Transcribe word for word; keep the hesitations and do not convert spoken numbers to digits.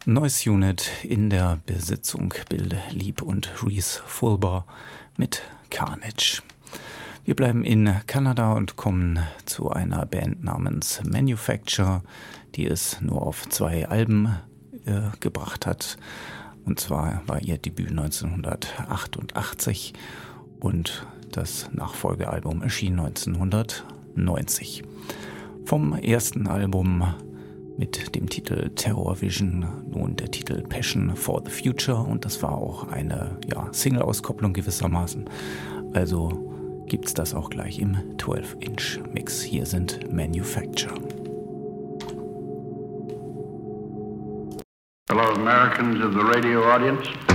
Noise Unit in der Besetzung Bill Leeb und Reese Fulber mit Carnage. Wir bleiben in Kanada und kommen zu einer Band namens Manufacture, die es nur auf zwei Alben äh, gebracht hat. Und zwar war ihr Debüt neunzehnhundertachtundachtzig und das Nachfolgealbum erschien neunzehnhundertneunzig. Vom ersten Album mit dem Titel Terror Vision nun der Titel Passion for the Future, und das war auch eine ja, Single-Auskopplung gewissermaßen. Also gibt's das auch gleich im zwölf Inch Mix. Hier sind Manufacture. Hello Americans of the radio audience.